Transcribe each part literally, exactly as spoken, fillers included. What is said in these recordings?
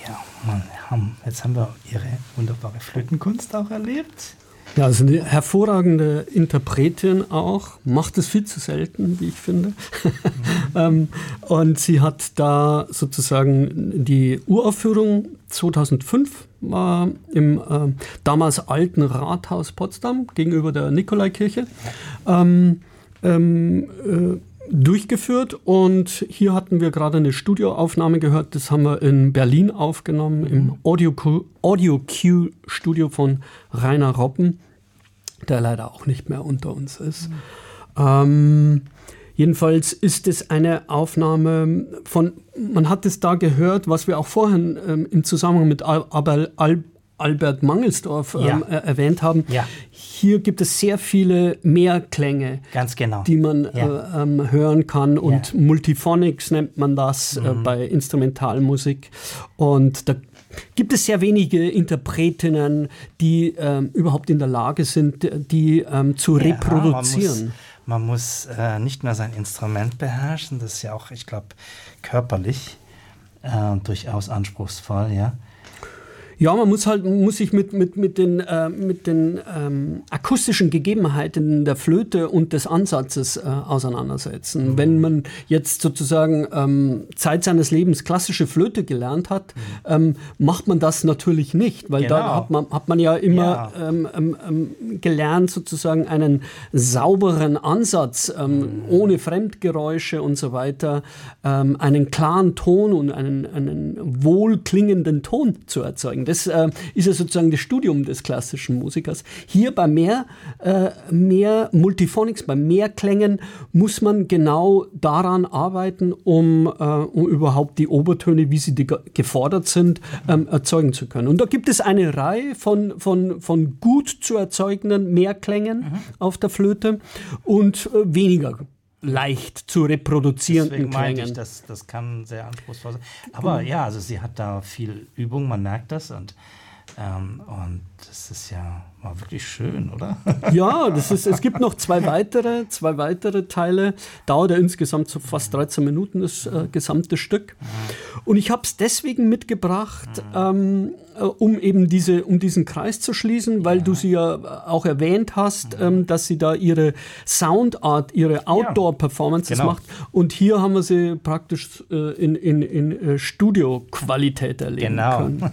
Ja, man, haben, jetzt haben wir Ihre wunderbare Flötenkunst auch erlebt. Ja, also eine hervorragende Interpretin auch, macht es viel zu selten, wie ich finde. Mhm. Und sie hat da sozusagen die Uraufführung zweitausendfünf war im äh, damals alten Rathaus Potsdam gegenüber der Nikolaikirche ähm, ähm, äh, durchgeführt, und hier hatten wir gerade eine Studioaufnahme gehört, das haben wir in Berlin aufgenommen, mhm. im Audio-Q Audio Studio von Rainer Roppen, der leider auch nicht mehr unter uns ist. Mhm. Ähm, jedenfalls ist es eine Aufnahme von, man hat es da gehört, was wir auch vorhin ähm, im Zusammenhang mit Al- Al- Al- Albert Mangelsdorf ähm, ja. äh, erwähnt haben. Ja. Hier gibt es sehr viele Mehrklänge, ganz genau. die man ja. äh, ähm, hören kann. Und ja. Multiphonics nennt man das mhm. äh, bei Instrumentalmusik. Und da gibt es sehr wenige Interpretinnen, die ähm, überhaupt in der Lage sind, die ähm, zu ja, reproduzieren. Man muss, man muss äh, nicht nur sein Instrument beherrschen, das ist ja auch, ich glaube, körperlich äh, durchaus anspruchsvoll, ja. Ja, man muss halt muss sich mit, mit, mit den, äh, mit den ähm, akustischen Gegebenheiten der Flöte und des Ansatzes äh, auseinandersetzen. Mhm. Wenn man jetzt sozusagen ähm, Zeit seines Lebens klassische Flöte gelernt hat, mhm. ähm, macht man das natürlich nicht, weil genau. da hat man, hat man ja immer ja. Ähm, ähm, gelernt, sozusagen einen sauberen Ansatz, ähm, mhm. ohne Fremdgeräusche und so weiter, ähm, einen klaren Ton und einen, einen wohlklingenden Ton zu erzeugen. Das äh, ist ja sozusagen das Studium des klassischen Musikers. Hier bei mehr, äh, mehr Multiphonics, bei mehr Klängen muss man genau daran arbeiten, um, äh, um überhaupt die Obertöne, wie sie die gefordert sind, ähm, erzeugen zu können. Und da gibt es eine Reihe von, von, von gut zu erzeugenden Mehrklängen mhm. auf der Flöte und äh, weniger leicht zu reproduzierenden Klängen. Ich, das, das kann sehr anspruchsvoll sein. Aber mhm. ja, also sie hat da viel Übung, man merkt das, und, ähm, und das ist ja mal wirklich schön, oder? Ja, das ist, es gibt noch zwei weitere, zwei weitere Teile. Dauert ja insgesamt so fast dreizehn Minuten das äh, gesamte Stück. Und ich habe es deswegen mitgebracht, ähm, äh, um eben diese, um diesen Kreis zu schließen, weil ja. du sie ja auch erwähnt hast, ähm, dass sie da ihre Soundart, ihre Outdoor-Performances genau. macht. Und hier haben wir sie praktisch äh, in, in, in Studio-Qualität erleben genau. können.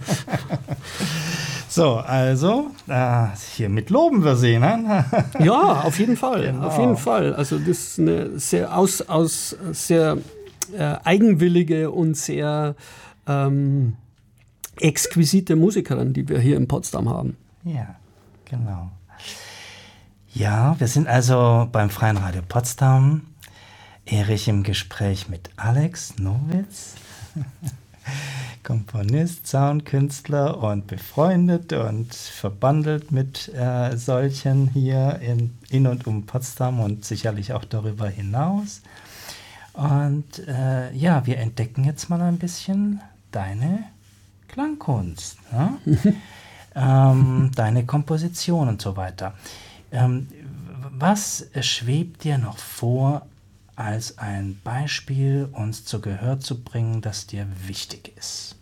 So, also äh, hiermit loben wir sie, ne? Ja, auf jeden Fall, genau. auf jeden Fall. Also das ist eine sehr aus, aus sehr äh, eigenwillige und sehr ähm, exquisite Musikerin, die wir hier in Potsdam haben. Ja, genau. Ja, wir sind also beim Freien Radio Potsdam. Erich im Gespräch mit Alex Nowitz. Komponist, Soundkünstler und befreundet und verbandelt mit äh, solchen hier in, in und um Potsdam und sicherlich auch darüber hinaus. Und äh, ja, wir entdecken jetzt mal ein bisschen deine Klangkunst, ne? ähm, deine Komposition und so weiter. Ähm, was schwebt dir noch vor, als ein Beispiel uns zu Gehör zu bringen, das dir wichtig ist?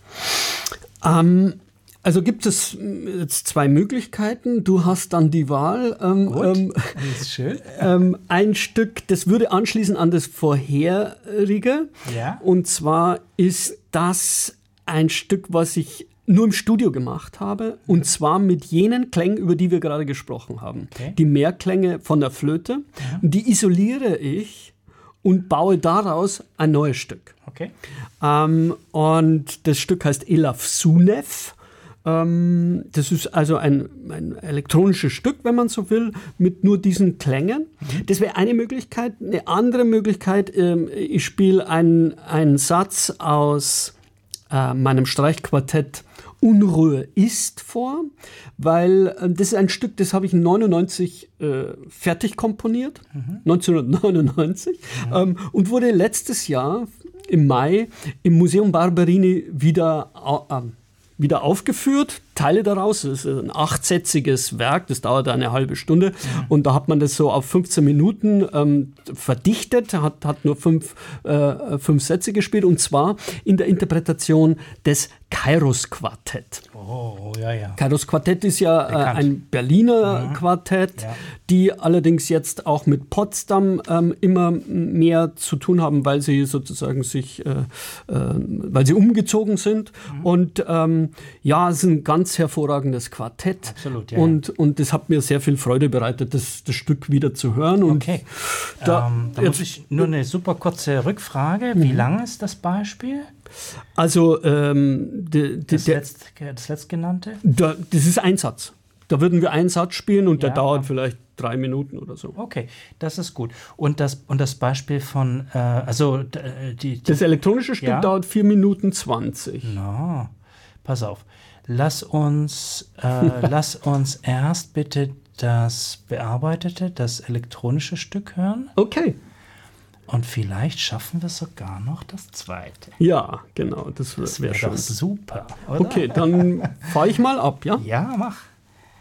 Ähm, also gibt es jetzt zwei Möglichkeiten. Du hast dann die Wahl. Ähm, Gut, ähm, das ist schön. ähm, ein Stück, das würde anschließen an das vorherige. Ja. Und zwar ist das ein Stück, was ich nur im Studio gemacht habe, und zwar mit jenen Klängen, über die wir gerade gesprochen haben. Okay. Die Mehrklänge von der Flöte, ja. die isoliere ich und baue daraus ein neues Stück. Okay. Ähm, und das Stück heißt Elaf Sunev. Ähm, das ist also ein, ein elektronisches Stück, wenn man so will, mit nur diesen Klängen. Mhm. Das wäre eine Möglichkeit. Eine andere Möglichkeit, ähm, ich spiele einen, einen Satz aus äh, meinem Streichquartett Unruhe ist vor, weil äh, das ist ein Stück, das habe ich neunundneunzig äh, fertig komponiert, mhm. neunzehnhundertneunundneunzig, mhm. ähm, und wurde letztes Jahr im Mai im Museum Barberini wieder, äh, wieder aufgeführt. Teile daraus. Das ist ein achtsätziges Werk, das dauert eine halbe Stunde. Mhm. Und da hat man das so auf fünfzehn Minuten ähm, verdichtet, hat, hat nur fünf, äh, fünf Sätze gespielt. Und zwar in der Interpretation des Kairos-Quartett. Oh, ja, ja. Kairos-Quartett ist ja äh, ein Berliner mhm. Quartett, ja. die allerdings jetzt auch mit Potsdam ähm, immer mehr zu tun haben, weil sie sozusagen sich, äh, äh, weil sie umgezogen sind. Mhm. Und ähm, ja, es ist ein ganz hervorragendes Quartett. Absolut, ja. Und, und das hat mir sehr viel Freude bereitet, das, das Stück wieder zu hören. Und okay. Da, ähm, da muss ich nur eine super kurze Rückfrage. Wie mhm. lang ist das Beispiel? Also ähm, de, de, das, der, letzt, das letztgenannte? Da, das ist ein Satz. Da würden wir einen Satz spielen und der ja. dauert vielleicht drei Minuten oder so. Okay, das ist gut. Und das, und das Beispiel von, äh, also die, die, das elektronische Stück ja? dauert vier Minuten zwanzig. No. Pass auf. Lass uns, äh, lass uns erst bitte das bearbeitete, das elektronische Stück hören. Okay. Und vielleicht schaffen wir sogar noch das zweite. Ja, genau. Das, das wäre wär schon super. Oder? Okay, dann fahre ich mal ab, ja? Ja, mach.